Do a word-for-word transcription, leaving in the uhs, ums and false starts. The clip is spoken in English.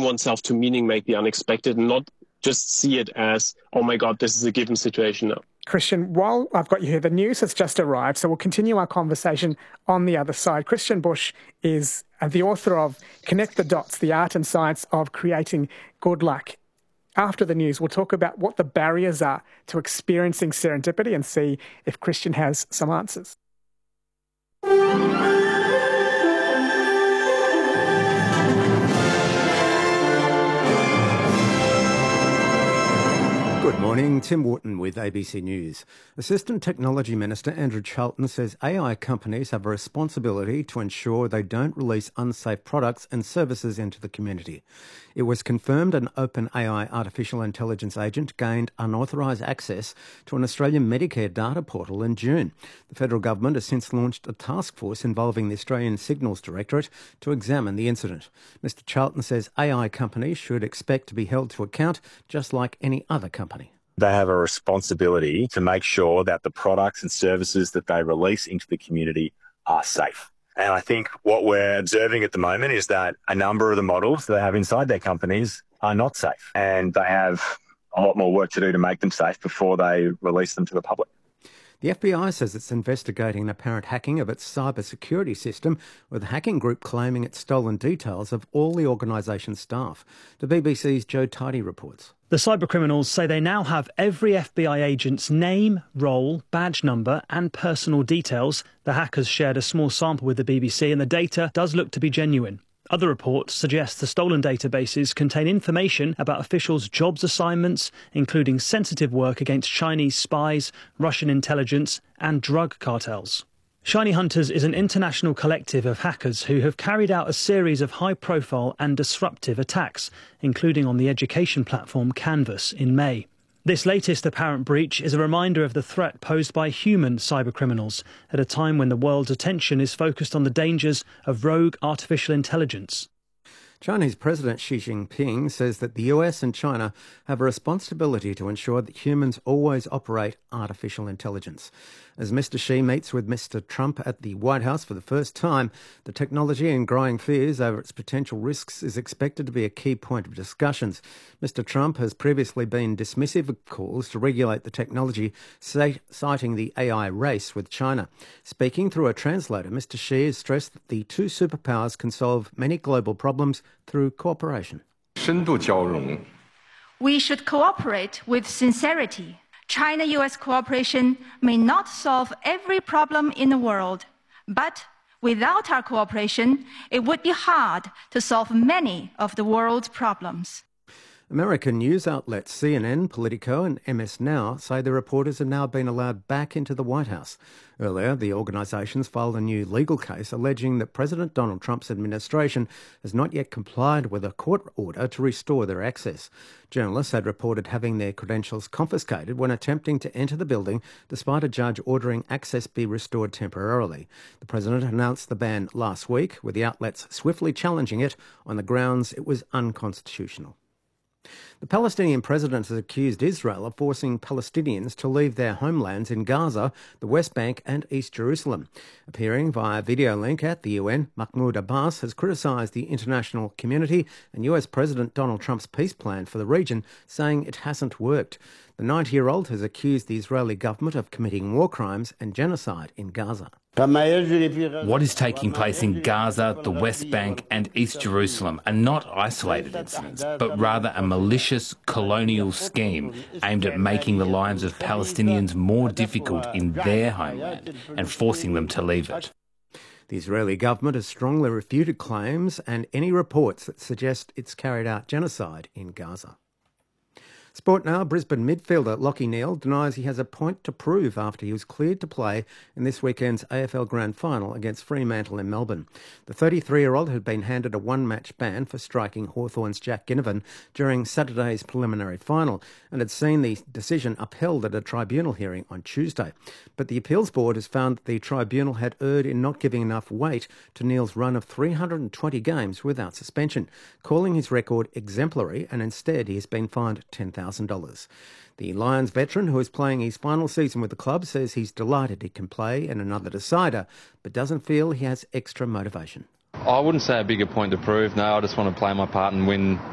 allowing oneself to meaning make the unexpected and not just see it as, oh my God, this is a given situation now. Christian, while I've got you here, the news has just arrived, so we'll continue our conversation on the other side. Christian Busch is the author of Connect the Dots, The Art and Science of Creating Good Luck. After the news, we'll talk about what the barriers are to experiencing serendipity and see if Christian has some answers. Good morning, Tim Wharton with A B C News. Assistant Technology Minister Andrew Charlton says A I companies have a responsibility to ensure they don't release unsafe products and services into the community. It was confirmed an OpenAI artificial intelligence agent gained unauthorised access to an Australian Medicare data portal in June. The federal government has since launched a task force involving the Australian Signals Directorate to examine the incident. Mister Charlton says A I companies should expect to be held to account just like any other company. They have a responsibility to make sure that the products and services that they release into the community are safe. And I think what we're observing at the moment is that a number of the models that they have inside their companies are not safe. And they have a lot more work to do to make them safe before they release them to the public. The F B I says it's investigating an apparent hacking of its cybersecurity system, with the hacking group claiming it's stolen details of all the organisation's staff. The B B C's Joe Tidy reports. The cybercriminals say they now have every F B I agent's name, role, badge number and personal details. The hackers shared a small sample with the B B C and the data does look to be genuine. Other reports suggest the stolen databases contain information about officials' jobs assignments, including sensitive work against Chinese spies, Russian intelligence and drug cartels. Shiny Hunters is an international collective of hackers who have carried out a series of high-profile and disruptive attacks, including on the education platform Canvas in May. This latest apparent breach is a reminder of the threat posed by human cybercriminals at a time when the world's attention is focused on the dangers of rogue artificial intelligence. Chinese President Xi Jinping says that the U S and China have a responsibility to ensure that humans always operate artificial intelligence. As Mister Xi meets with Mister Trump at the White House for the first time, the technology and growing fears over its potential risks is expected to be a key point of discussions. Mister Trump has previously been dismissive of calls to regulate the technology, citing the A I race with China. Speaking through a translator, Mister Xi has stressed that the two superpowers can solve many global problems through cooperation. We should cooperate with sincerity. China-U S cooperation may not solve every problem in the world, but without our cooperation, it would be hard to solve many of the world's problems. American news outlets C N N, Politico and M S Now say the reporters have now been allowed back into the White House. Earlier, the organisations filed a new legal case alleging that President Donald Trump's administration has not yet complied with a court order to restore their access. Journalists had reported having their credentials confiscated when attempting to enter the building, despite a judge ordering access be restored temporarily. The president announced the ban last week, with the outlets swiftly challenging it on the grounds it was unconstitutional. The Palestinian president has accused Israel of forcing Palestinians to leave their homelands in Gaza, the West Bank and East Jerusalem. Appearing via video link at the U N, Mahmoud Abbas has criticised the international community and U S President Donald Trump's peace plan for the region, saying it hasn't worked. The ninety-year-old has accused the Israeli government of committing war crimes and genocide in Gaza. What is taking place in Gaza, the West Bank and East Jerusalem are not isolated incidents, but rather a malicious colonial scheme aimed at making the lives of Palestinians more difficult in their homeland and forcing them to leave it. The Israeli government has strongly refuted claims and any reports that suggest it's carried out genocide in Gaza. Sport now, Brisbane midfielder Lachie Neale denies he has a point to prove after he was cleared to play in this weekend's A F L Grand Final against Fremantle in Melbourne. The thirty-three-year-old had been handed a one-match ban for striking Hawthorn's Jack Ginnivan during Saturday's preliminary final and had seen the decision upheld at a tribunal hearing on Tuesday. But the appeals board has found that the tribunal had erred in not giving enough weight to Neale's run of three hundred twenty games without suspension, calling his record exemplary, and instead he has been fined ten thousand dollars. The Lions veteran, who is playing his final season with the club, says he's delighted he can play in another decider, but doesn't feel he has extra motivation. I wouldn't say a bigger point to prove. No, I just want to play my part and win